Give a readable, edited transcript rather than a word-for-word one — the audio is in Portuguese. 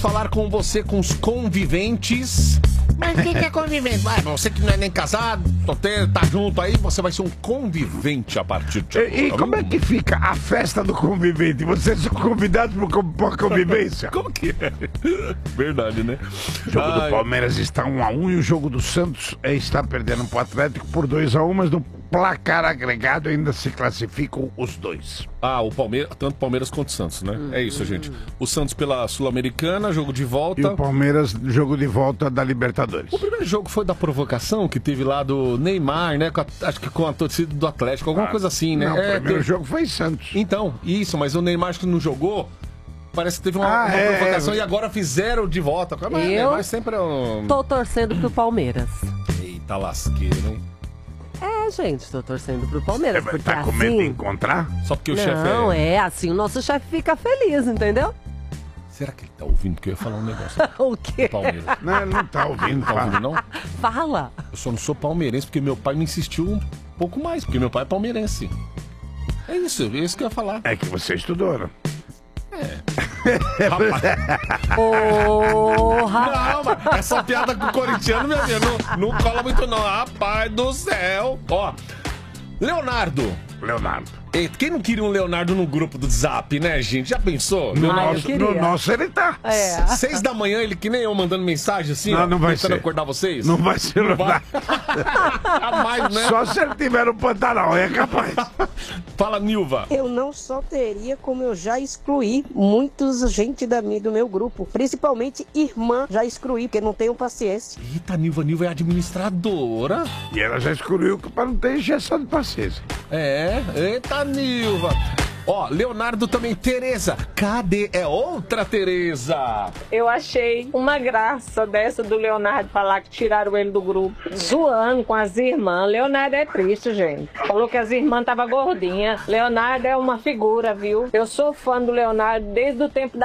Falar com você, com os conviventes. Mas o que é convivente? Você que não é nem casado, solteiro, tá junto aí, você vai ser um convivente a partir de agora. E como é que fica a festa do convivente? Vocês são convidados para convivência? Como que é? Verdade, né? O jogo do Palmeiras está 1-1 e o jogo do Santos está perdendo para o Atlético por 2-1, mas no placar agregado ainda se classificam os dois. O Palmeiras, tanto Palmeiras quanto o Santos, né? É isso, gente. O Santos pela Sul-Americana, jogo de volta. E o Palmeiras, jogo de volta da Libertadores. O primeiro jogo foi da provocação que teve lá do Neymar, né? Acho que com a torcida do Atlético, alguma coisa assim, né? Não, o primeiro jogo foi Santos. Então, isso, mas o Neymar acho que não jogou. Parece que teve uma provocação e agora fizeram de volta. Eu sempre tô torcendo pro Palmeiras. Eita lasqueira, hein? Gente, tô torcendo pro Palmeiras. Porque tá com medo de encontrar? Só porque o chefe Não, assim o nosso chefe fica feliz, entendeu? Será que ele tá ouvindo? Porque eu ia falar um negócio. O quê? Palmeiras. Não, ele não tá ouvindo. Não tá ouvindo, não? Fala. Eu só não sou palmeirense porque meu pai me insistiu um pouco mais, porque meu pai é palmeirense. É isso que eu ia falar. É que você estudou, né? Rapaz. Porra! Não, mas essa piada com o corintiano, meu Deus, não cola muito não. Rapaz do céu. Ó, Leonardo. Quem não queria um Leonardo no grupo do Zap, né, gente? Já pensou? No nosso ele tá. 6 da manhã, ele que nem eu mandando mensagem assim, não vai tentando ser. acordar vocês. Não vai ser verdade. Jamais, né? Só se ele tiver no Pantanal, é capaz. Fala, Nilva. Eu não só teria, como eu já excluí muitos gente do meu grupo. Principalmente irmã, já excluí, porque não tenho paciência. Eita, Nilva é administradora. E ela já excluiu para não ter injeção de paciência. Eita, Nilva. Ó, Leonardo também. Tereza, cadê? É outra Tereza. Eu achei uma graça dessa do Leonardo falar que tiraram ele do grupo, zoando com as irmãs. Leonardo é triste, gente. Falou que as irmãs estavam gordinhas. Leonardo é uma figura, viu? Eu sou fã do Leonardo desde o tempo da